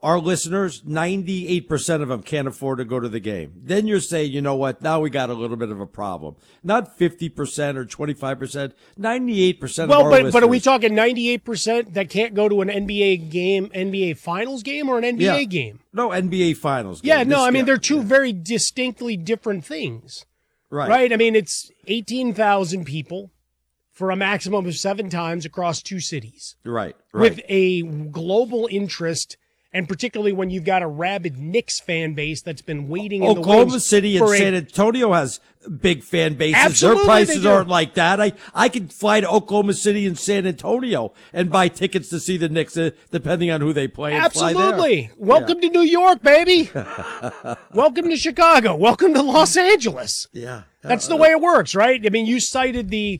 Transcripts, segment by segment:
our listeners, 98% of them can't afford to go to the game. Then you're saying, you know what? Now we got a little bit of a problem. Not 50% or 25%, 98% of our listeners. But are we talking 98% that can't go to an NBA game, NBA Finals game, or an NBA game? No, NBA Finals game. Yeah, no, I mean, they're two very distinctly different things. Right? I mean, it's 18,000 people for a maximum of 7 times across 2 cities. Right. With a global interest. And particularly when you've got a rabid Knicks fan base that's been waiting in the wings. Oklahoma City and San Antonio has big fan bases. Absolutely, their prices aren't like that. I could fly to Oklahoma City and San Antonio and buy tickets to see the Knicks, depending on who they play. And Absolutely. Fly there. Welcome to New York, baby. Welcome to Chicago. Welcome to Los Angeles. Yeah. That's the way it works, right? I mean, you cited the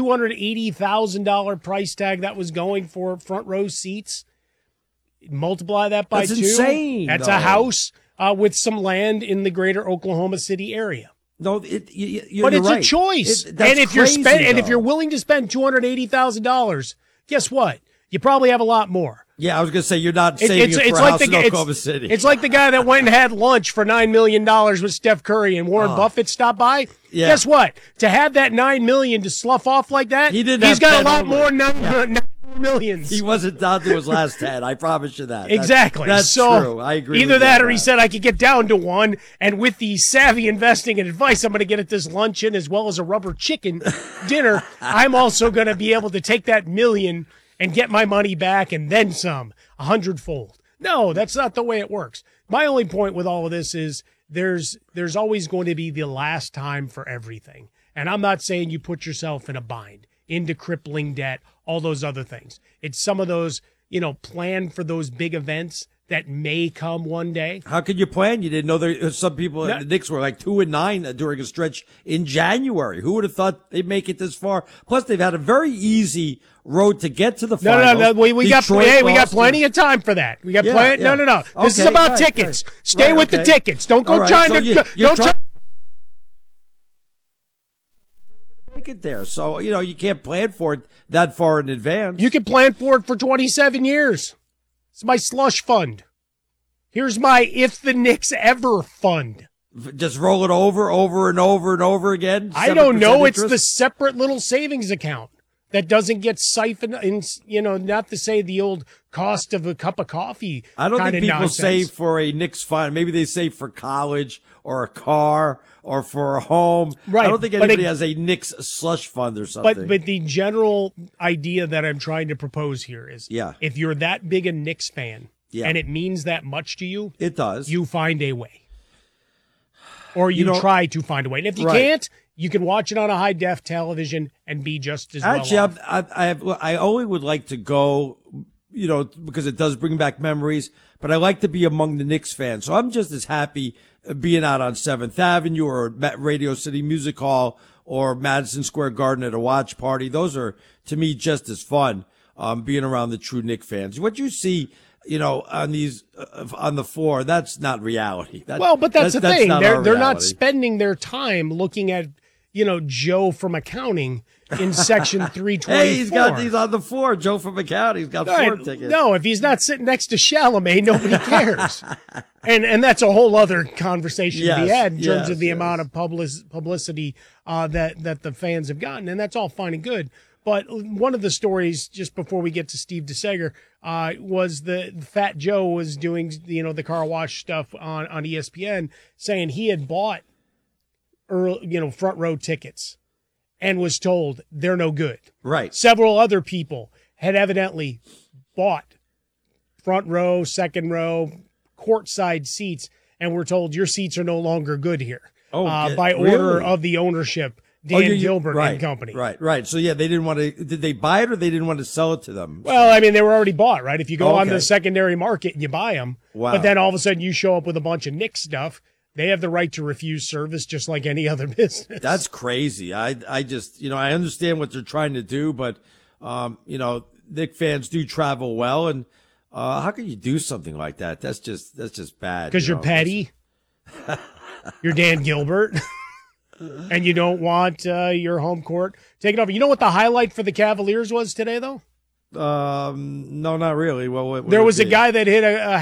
$280,000 price tag that was going for front row seats. Multiply that by 2. That's insane. That's a house with some land in the greater Oklahoma City area. No, but you're it's right. a choice. And if you're willing to spend $280,000, guess what? You probably have a lot more. Yeah, I was going to say you're not saving it for a house in Oklahoma City. It's like the guy that went and had lunch for $9 million with Steph Curry and Warren Buffett stopped by. Yeah. Guess what? To have that $9 million to slough off like that, he's got a lot more millions. He wasn't down to his last 10. I promise you that. Exactly. That's true. I agree. Either that or he said I could get down to 1, and with the savvy investing and advice I'm going to get at this luncheon as well as a rubber chicken dinner, I'm also going to be able to take that $1 million and get my money back and then some, 100-fold. No, that's not the way it works. My only point with all of this is there's always going to be the last time for everything. And I'm not saying you put yourself in a bind, into crippling debt, all those other things. It's some of those, plan for those big events that may come one day. How could you plan? You didn't know some people at the Knicks were like 2-9 during a stretch in January. Who would have thought they'd make it this far? Plus, they've had a very easy road to get to the finals. No. We got plenty of time for that. We got plenty. Yeah. No. This is about tickets. Stay with the tickets. Don't go trying to. Don't try. Make it there. So, you can't plan for it that far in advance. You can plan for it for 27 years. It's my slush fund. Here's my if the Knicks ever fund. Just roll it over and over again? I don't know. It's the separate little savings account that doesn't get siphoned in, not to say the old cost of a cup of coffee. I don't think people nonsense. save for a Knicks fund. Maybe they save for college or a car or for a home. Right. I don't think anybody has a Knicks slush fund or something. But the general idea that I'm trying to propose here is if you're that big a Knicks fan and it means that much to you, it does. You find a way. Or you try to find a way. And if you can't, you can watch it on a high-def television and be just as well off. Actually, I only would like to go, because it does bring back memories, but I like to be among the Knicks fans. So I'm just as happy being out on 7th Avenue or Radio City Music Hall or Madison Square Garden at a watch party. Those are, to me, just as fun, being around the true Knicks fans. What you see, on the floor, that's not reality. But that's the thing. They're not spending their time looking at, Joe from accounting in section 324. Hey, he's on the floor. Joe from accounting. He's got 4 tickets. No, if he's not sitting next to Chalamet, nobody cares. and that's a whole other conversation to be had in terms of the amount of publicity that the fans have gotten, and that's all fine and good. But one of the stories, just before we get to Steve DeSager, was the Fat Joe was doing, the car wash stuff on ESPN, saying he had bought front row tickets and was told they're no good. Right. Several other people had evidently bought front row, second row, courtside seats and were told your seats are no longer good here. By order of the ownership. Dan Gilbert and company. Right. So, they didn't want to, did they buy it or they didn't want to sell it to them? Well, I mean, they were already bought, right? If you go on the secondary market and you buy them, but then all of a sudden you show up with a bunch of Knicks stuff, they have the right to refuse service just like any other business. That's crazy. I just, I understand what they're trying to do, but, Knicks fans do travel well. And, how can you do something like that? That's just bad. Because you're petty. You're Dan Gilbert. And you don't want your home court taken over. You know what the highlight for the Cavaliers was today, though? No, not really. Well, there was a guy that hit a